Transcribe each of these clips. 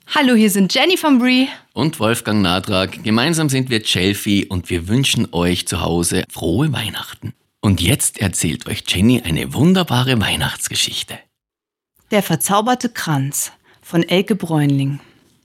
Hallo, hier sind Jenny von Brie und Wolfgang Nadrak. Gemeinsam sind wir Jelfi und wir wünschen euch zu Hause frohe Weihnachten. Und jetzt erzählt euch Jenny eine wunderbare Weihnachtsgeschichte. Der verzauberte Kranz von Elke Bräunling.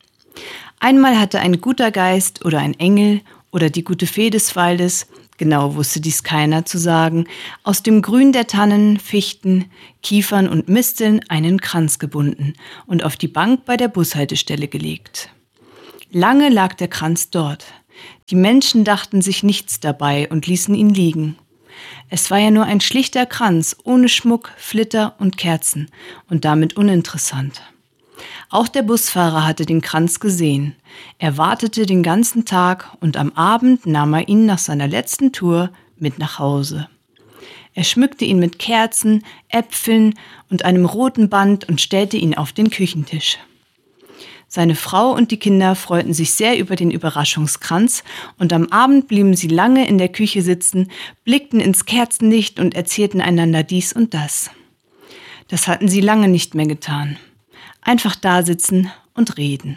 Einmal hatte ein guter Geist oder ein Engel oder die gute Fee des Waldes, genau wusste dies keiner zu sagen, aus dem Grün der Tannen, Fichten, Kiefern und Misteln einen Kranz gebunden und auf die Bank bei der Bushaltestelle gelegt. Lange lag der Kranz dort. Die Menschen dachten sich nichts dabei und ließen ihn liegen. Es war ja nur ein schlichter Kranz, ohne Schmuck, Flitter und Kerzen und damit uninteressant. Auch der Busfahrer hatte den Kranz gesehen. Er wartete den ganzen Tag und am Abend nahm er ihn nach seiner letzten Tour mit nach Hause. Er schmückte ihn mit Kerzen, Äpfeln und einem roten Band und stellte ihn auf den Küchentisch. Seine Frau und die Kinder freuten sich sehr über den Überraschungskranz und am Abend blieben sie lange in der Küche sitzen, blickten ins Kerzenlicht und erzählten einander dies und das. Das hatten sie lange nicht mehr getan. Einfach da sitzen und reden.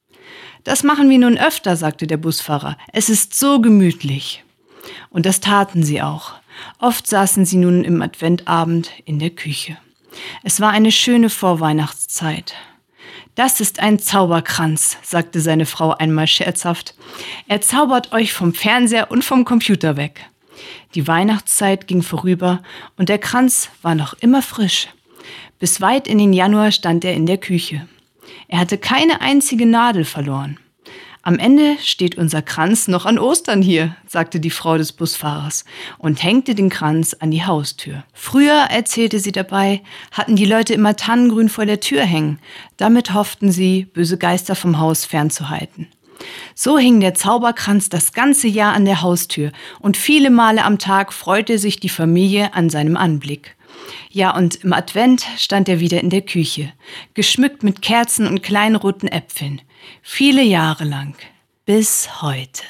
Das machen wir nun öfter, sagte der Busfahrer. Es ist so gemütlich. Und das taten sie auch. Oft saßen sie nun im Adventabend in der Küche. Es war eine schöne Vorweihnachtszeit. Das ist ein Zauberkranz, sagte seine Frau einmal scherzhaft. Er zaubert euch vom Fernseher und vom Computer weg. Die Weihnachtszeit ging vorüber und der Kranz war noch immer frisch. Bis weit in den Januar stand er in der Küche. Er hatte keine einzige Nadel verloren. Am Ende steht unser Kranz noch an Ostern hier, sagte die Frau des Busfahrers und hängte den Kranz an die Haustür. Früher, erzählte sie dabei, hatten die Leute immer Tannengrün vor der Tür hängen. Damit hofften sie, böse Geister vom Haus fernzuhalten. So hing der Zauberkranz das ganze Jahr an der Haustür und viele Male am Tag freute sich die Familie an seinem Anblick. Ja, und im Advent stand er wieder in der Küche, geschmückt mit Kerzen und kleinen roten Äpfeln. Viele Jahre lang. Bis heute.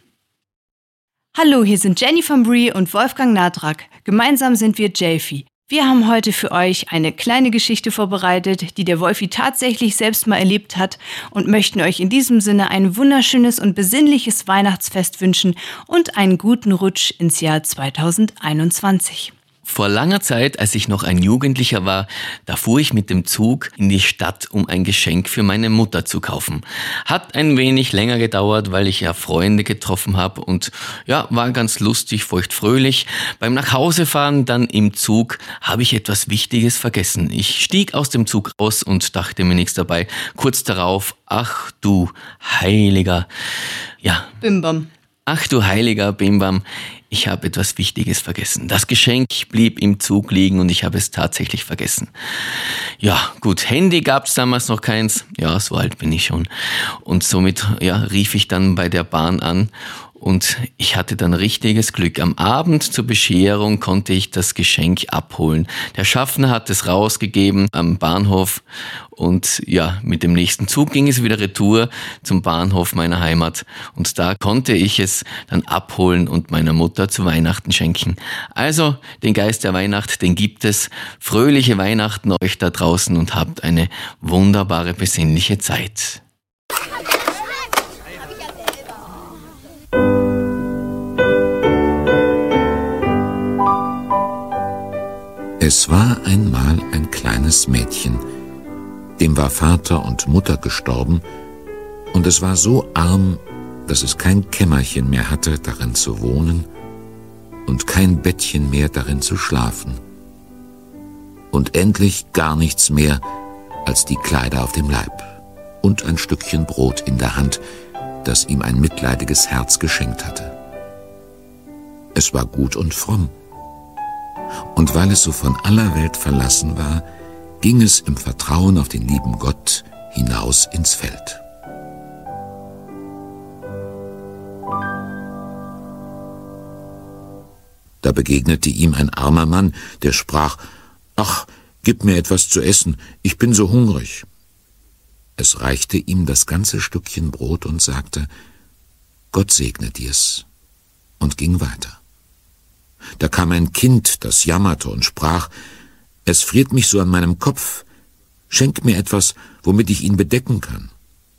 Hallo, hier sind Jenny von Brie und Wolfgang Nadrak. Gemeinsam sind wir Jelfi. Wir haben heute für euch eine kleine Geschichte vorbereitet, die der Wolfi tatsächlich selbst mal erlebt hat und möchten euch in diesem Sinne ein wunderschönes und besinnliches Weihnachtsfest wünschen und einen guten Rutsch ins Jahr 2021. Vor langer Zeit, als ich noch ein Jugendlicher war, da fuhr ich mit dem Zug in die Stadt, um ein Geschenk für meine Mutter zu kaufen. Hat ein wenig länger gedauert, weil ich ja Freunde getroffen habe und ja, war ganz lustig, feuchtfröhlich. Beim Nachhausefahren dann im Zug habe ich etwas Wichtiges vergessen. Ich stieg aus dem Zug raus und dachte mir nichts dabei. Kurz darauf, ach du heiliger, ja. Bimbam. Ach du heiliger Bimbam, ich habe etwas Wichtiges vergessen. Das Geschenk blieb im Zug liegen und ich habe es tatsächlich vergessen. Ja, gut, Handy gab es damals noch keins. Ja, so alt bin ich schon. Und somit rief ich dann bei der Bahn an und ich hatte dann richtiges Glück. Am Abend zur Bescherung konnte ich das Geschenk abholen. Der Schaffner hat es rausgegeben am Bahnhof und ja, mit dem nächsten Zug ging es wieder retour zum Bahnhof meiner Heimat. Und da konnte ich es dann abholen und meiner Mutter zu Weihnachten schenken. Also, den Geist der Weihnacht, den gibt es. Fröhliche Weihnachten euch da draußen und habt eine wunderbare, besinnliche Zeit. Es war einmal ein kleines Mädchen, dem war Vater und Mutter gestorben, und es war so arm, dass es kein Kämmerchen mehr hatte, darin zu wohnen, und kein Bettchen mehr, darin zu schlafen, und endlich gar nichts mehr als die Kleider auf dem Leib und ein Stückchen Brot in der Hand, das ihm ein mitleidiges Herz geschenkt hatte. Es war gut und fromm. Und weil es so von aller Welt verlassen war, ging es im Vertrauen auf den lieben Gott hinaus ins Feld. Da begegnete ihm ein armer Mann, der sprach: »Ach, gib mir etwas zu essen, ich bin so hungrig.« Es reichte ihm das ganze Stückchen Brot und sagte: »Gott segne dir's«, und ging weiter. Da kam ein Kind, das jammerte und sprach: »Es friert mich so an meinem Kopf. Schenk mir etwas, womit ich ihn bedecken kann.«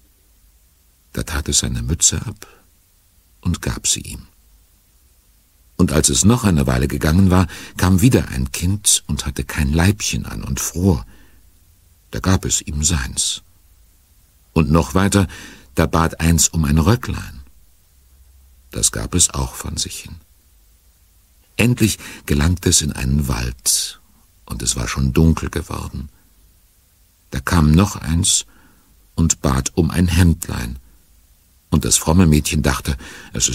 Da tat es seine Mütze ab und gab sie ihm. Und als es noch eine Weile gegangen war, kam wieder ein Kind und hatte kein Leibchen an und fror. Da gab es ihm seins. Und noch weiter, da bat eins um ein Röcklein. Das gab es auch von sich hin. Endlich gelangte es in einen Wald, und es war schon dunkel geworden. Da kam noch eins und bat um ein Hemdlein. Und das fromme Mädchen dachte, es